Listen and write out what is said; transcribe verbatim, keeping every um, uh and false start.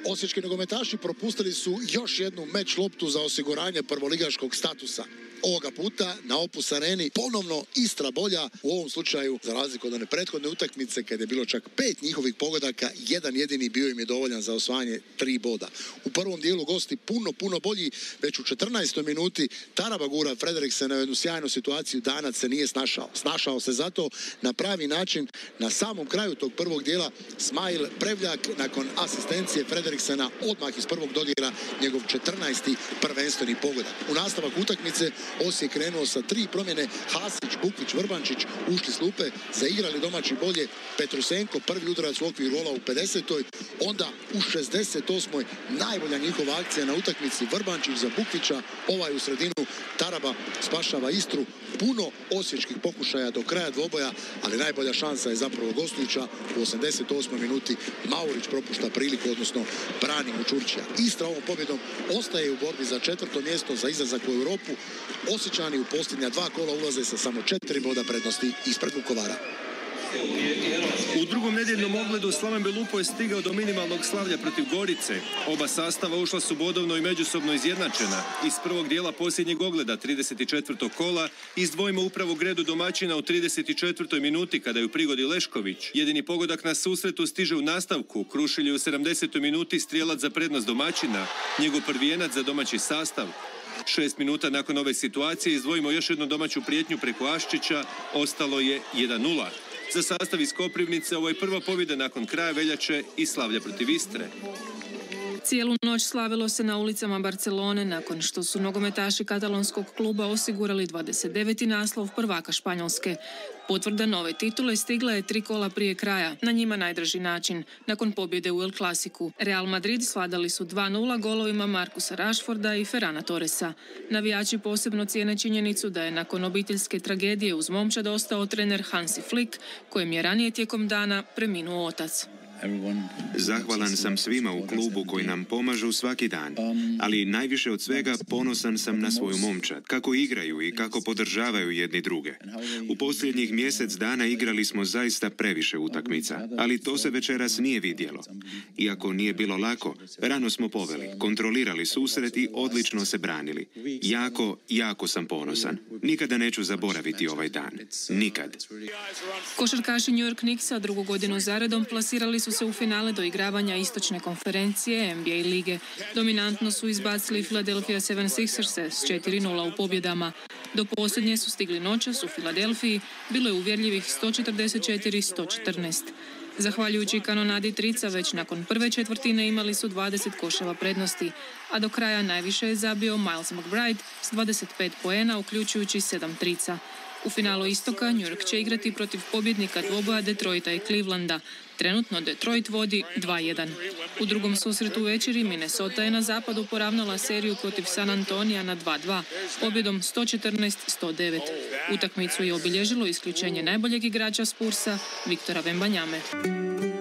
Osječki nogometaši propustili su još jednu meč loptu za osiguranje prvoligaškog statusa. Ovoga puta na Opus Areni ponovno Istra bolja, u ovom slučaju za razliku od one prethodne utakmice kada je bilo čak pet njihovih pogodaka, jedan jedini bio im je dovoljan za osvajanje tri boda. U prvom dijelu gosti puno, puno bolji, već u četrnaestoj minuti Taraba gura Frederiksena u jednu sjajnu situaciju, Danac se nije snašao. Snašao se zato na pravi način na samom kraju tog prvog dijela Smajl Prevljak nakon asistencije Frederiksena odmah iz prvog dodira njegov četrnaesti prvenstveni pogodak. U nastavak utakmice Osijek krenuo sa tri promjene, Hasić, Bukvić, Vrbančić ušli s klupe, zaigrali domaći bolje, Petrusenko prvi udarac u okviru gola u pedesetoj, onda u šezdeset osmoj najbolja njihova akcija na utakmici, Vrbančić za Bukvića, ovaj u sredinu, Taraba spašava Istru, puno osječkih pokušaja do kraja dvoboja, ali najbolja šansa je zapravo gostujuća u osamdeset osmoj minuti, Maurić propušta priliku, odnosno brani mu Čurčija. Istra ovom pobjedom ostaje u borbi za četvrto mjesto za izlazak u Europu. Osječani u posljednja dva kola ulaze sa samo četiri boda prednosti ispred Vukovara. U drugom nedjeljnom ogledu Slaven Belupo je stigao do minimalnog slavlja protiv Gorice. Oba sastava ušla su bodovno i međusobno izjednačena. Iz prvog dijela posljednjeg ogleda trideset četvrtog kola izdvojimo upravo Gredu domaćina u trideset četvrtoj minuti kada ju prigodi Lešković. Jedini pogodak na susretu stiže u nastavku. Krušilj je u sedamdesetoj minuti strijelac za prednost domaćina, njegov prvijenac za domaći sastav. Šest minuta nakon ove situacije izdvojimo još jednu domaću prijetnju preko Aščića, ostalo je jedan nula. Za sastav iz Koprivnice ovo je prva pobjeda nakon kraja veljače i slavlja protiv Istre. Cijelu noć slavilo se na ulicama Barcelone nakon što su nogometaši katalonskog kluba osigurali dvadeset deveti naslov prvaka Španjolske. Potvrda nove titule stigla je tri kola prije kraja, na njima najdraži način, nakon pobjede u El Clasicu. Real Madrid svladali su dva nula golovima Marcusa Rashforda i Ferrana Torresa. Navijači posebno cijene činjenicu da je nakon obiteljske tragedije uz momčad ostao trener Hansi Flick, kojem je ranije tijekom dana preminuo otac. Zahvalan sam svima u klubu koji nam pomažu svaki dan, ali najviše od svega ponosan sam na svoju momčad, kako igraju i kako podržavaju jedni druge. U posljednjih mjesec dana igrali smo zaista previše utakmica, ali to se večeras nije vidjelo. Iako nije bilo lako, rano smo poveli, kontrolirali susret i odlično se branili. Jako, jako sam ponosan. Nikada neću zaboraviti ovaj dan. Nikad. Košarkaši New York Knicksa drugu godinu zaredom plasirali su se u finale doigravanja istočne konferencije N B A lige. Dominantno su izbacili Philadelphia sedamdeset šesters s četiri nula u pobjedama. Do posljednje su stigli noćas u Filadelfiji, bilo je uvjerljivih sto četrdeset četiri sto četrnaest. Zahvaljujući kanonadi trica, već nakon prve četvrtine imali su dvadeset koševa prednosti, a do kraja najviše je zabio Miles McBride s dvadeset pet poena, uključujući sedam trica. U finalu istoka New York će igrati protiv pobjednika dvoboja Detroita i Clevelanda. Trenutno Detroit vodi dva jedan. U drugom susretu večeri Minnesota je na zapadu poravnala seriju protiv San Antonija na dva dva, pobjedom sto četrnaest sto devet. Utakmicu je obilježilo isključenje najboljeg igrača Spursa, Viktora Wembanyame.